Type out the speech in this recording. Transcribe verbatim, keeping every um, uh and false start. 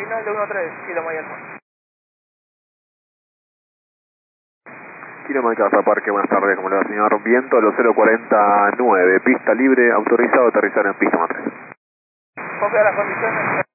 final de uno tres, Kilo Mike Alfa. Kilo Mike Alfa, Parque, buenas tardes, ¿cómo le va, señor? Viento a los cero cuarenta y nueve, pista libre, autorizado a aterrizar en pista matriz. Copia las condiciones.